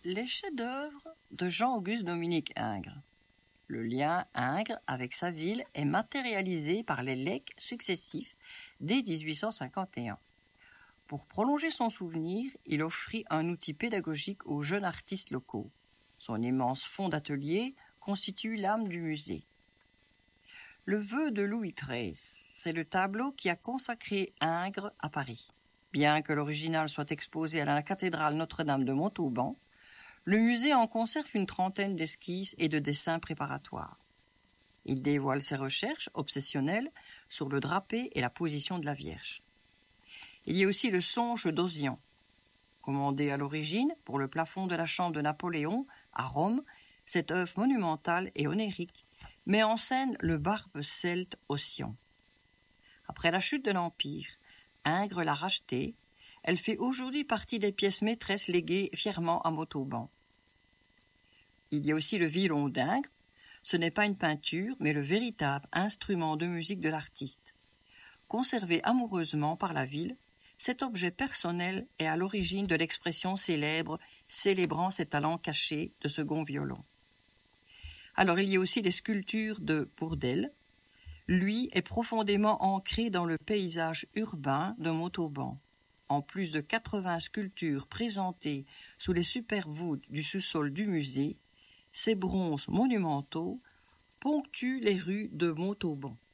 Les chefs-d'œuvre de Jean-Auguste Dominique Ingres. Le lien Ingres avec sa ville est matérialisé par les legs successifs dès 1851. Pour prolonger son souvenir, il offrit un outil pédagogique aux jeunes artistes locaux. Son immense fonds d'atelier constitue l'âme du musée. Le vœu de Louis XIII, c'est le tableau qui a consacré Ingres à Paris. Bien que l'original soit exposé à la cathédrale Notre-Dame de Montauban, le musée en conserve une trentaine d'esquisses et de dessins préparatoires. Il dévoile ses recherches obsessionnelles sur le drapé et la position de la Vierge. Il y a aussi le songe d'Ozian, commandé à l'origine pour le plafond de la chambre de Napoléon à Rome. Cette œuvre monumentale et onérique met en scène le barbe celte Ossian. Après la chute de l'Empire, Ingres l'a rachetée. Elle fait aujourd'hui partie des pièces maîtresses léguées fièrement à Montauban. Il y a aussi le violon d'Ingres. Ce n'est pas une peinture, mais le véritable instrument de musique de l'artiste. Conservé amoureusement par la ville, cet objet personnel est à l'origine de l'expression célèbre célébrant ses talents cachés de second violon. Alors il y a aussi les sculptures de Bourdelle. Lui est profondément ancré dans le paysage urbain de Montauban. En plus de 80 sculptures présentées sous les super-voûtes du sous-sol du musée, ces bronzes monumentaux ponctuent les rues de Montauban.